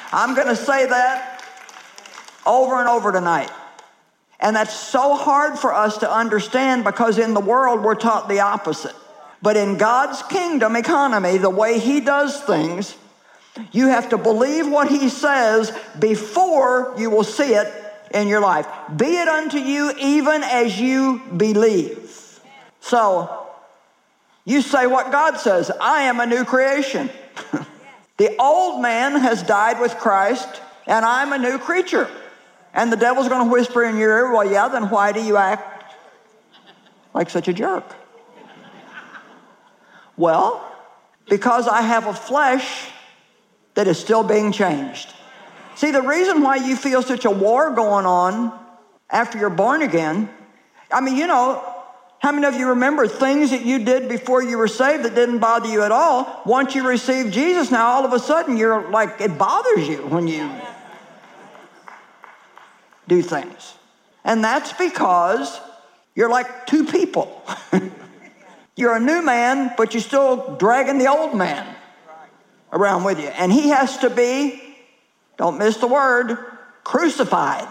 I'm going to say that over and over tonight. And that's so hard for us to understand because in the world we're taught the opposite. But in God's kingdom economy, the way He does things, you have to believe what He says before you will see it in your life. Be it unto you even as you believe. So, you say what God says. I am a new creation. The old man has died with Christ, and I'm a new creature. And the devil's going to whisper in your ear, well, yeah, then why do you act like such a jerk? Well, because I have a flesh that is still being changed. See, the reason why you feel such a war going on after you're born again, I mean, you know, how many of you remember things that you did before you were saved that didn't bother you at all? Once you received Jesus, now all of a sudden you're like, it bothers you when you do things. And that's because you're like two people. You're a new man, but you're still dragging the old man around with you. And he has to be, don't miss the word, crucified.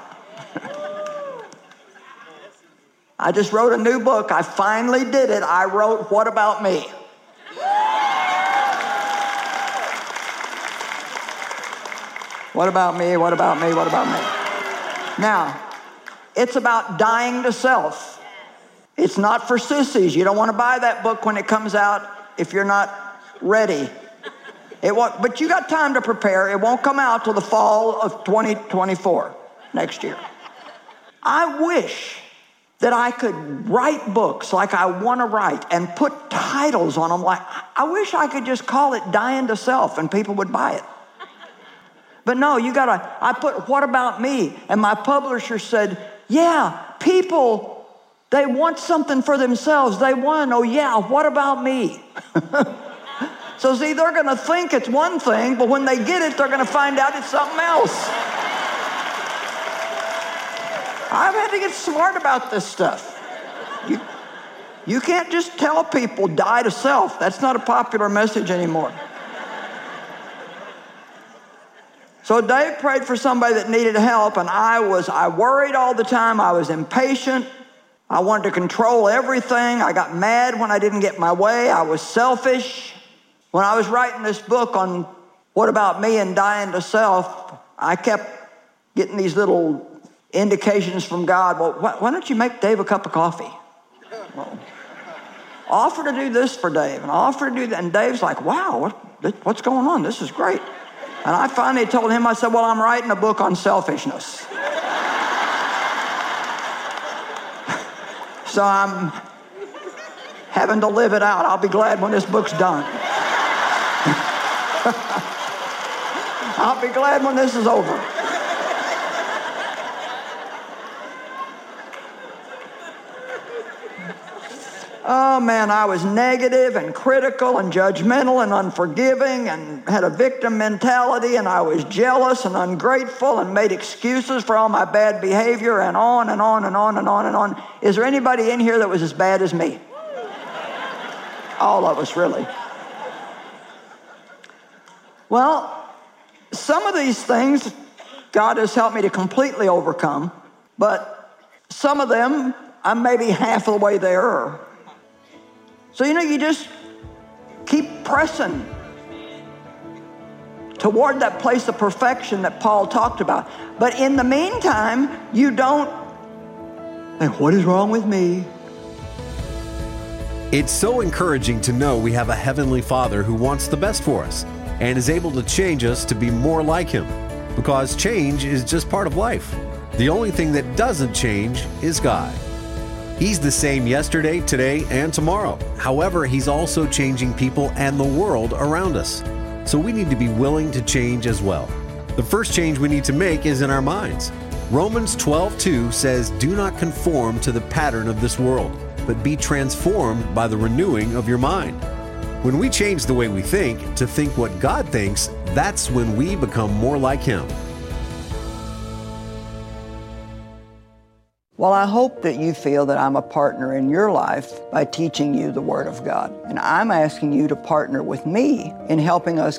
I just wrote a new book. I finally did it. I wrote, What About Me? What about me? What about me? What about me? Now, it's about dying to self. It's not for sissies. You don't want to buy that book when it comes out if you're not ready. It won't, but you got time to prepare. It won't come out till the fall of 2024, next year. I wish that I could write books like I want to write and put titles on them. Like, I wish I could just call it Dying to Self and people would buy it. But no, I put What About Me? And my publisher said, yeah, people, they want something for themselves. They want to know, yeah, what about me? So see, they're going to think it's one thing, but when they get it, they're going to find out it's something else. I've had to get smart about this stuff. You can't just tell people die to self. That's not a popular message anymore. So Dave prayed for somebody that needed help, and I worried all the time. I was impatient. I wanted to control everything. I got mad when I didn't get my way. I was selfish. When I was writing this book on What About Me and Dying to Self, I kept getting these little indications from God. Well, why don't you make Dave a cup of coffee? Well, offer to do this for Dave, and offer to do that. And Dave's like, wow, what's going on? This is great. And I finally told him, I said, well, I'm writing a book on selfishness. So I'm having to live it out. I'll be glad when this book's done. I'll be glad when this is over. Oh man, I was negative and critical and judgmental and unforgiving and had a victim mentality, and I was jealous and ungrateful and made excuses for all my bad behavior, and on and on and on and on and on. Is there anybody in here that was as bad as me? All of us, really. Well, some of these things God has helped me to completely overcome, but some of them I'm maybe half of the way there. So, you just keep pressing toward that place of perfection that Paul talked about. But in the meantime, you don't think, what is wrong with me? It's so encouraging to know we have a Heavenly Father who wants the best for us and is able to change us to be more like Him, because change is just part of life. The only thing that doesn't change is God. He's the same yesterday, today, and tomorrow. However, He's also changing people and the world around us. So we need to be willing to change as well. The first change we need to make is in our minds. Romans 12:2 says, "Do not conform to the pattern of this world, but be transformed by the renewing of your mind." When we change the way we think to think what God thinks, that's when we become more like Him. Well, I hope that you feel that I'm a partner in your life by teaching you the Word of God. And I'm asking you to partner with me in helping us